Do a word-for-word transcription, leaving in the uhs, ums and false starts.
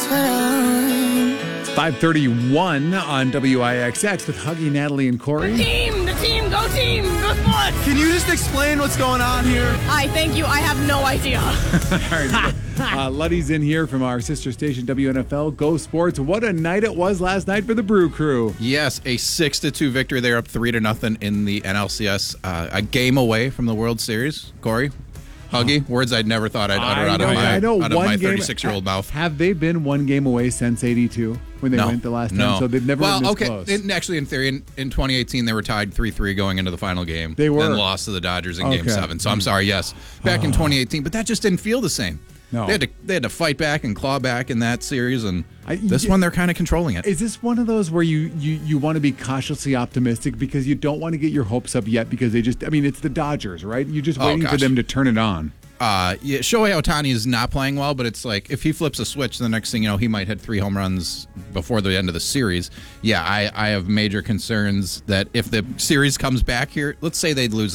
five thirty-one on W I X X with Huggy, Natalie, and Corey. Team, the team, go team, go sports. Can you just explain what's going on here? Hi, thank you. I have no idea. All right. Uh, Luddy's in here from our sister station, W N F L, Go Sports. What a night it was last night for the Brew Crew. Yes, a six to two victory. They're up three to nothing in the N L C S. Uh, a game away from the World Series. Corey, Huggy, words I'd never thought I'd utter I out know, of my, I know, out of one my game- thirty-six-year-old mouth. Have they been one game away since eighty-two when they No, went the last time? no. So they've never well, been this okay. close. In, actually, in theory, in, in twenty eighteen, they were tied three three going into the final game. They were. Then lost to the Dodgers in Game Okay. seven. So I'm sorry, yes. Back in twenty eighteen, but that just didn't feel the same. No. They had to, they had to fight back and claw back in that series, and I- this y- one, they're kind of controlling it. Is this one of those where you, you, you want to be cautiously optimistic because you don't want to get your hopes up yet because they just, I mean, it's the Dodgers, right? You're just Oh, waiting for gosh. them to turn it on. Uh, yeah, Shohei Ohtani is not playing well, but it's like if he flips a switch, the next thing you know, he might hit three home runs before the end of the series. Yeah, I, I have major concerns that if the series comes back here, let's say they'd lose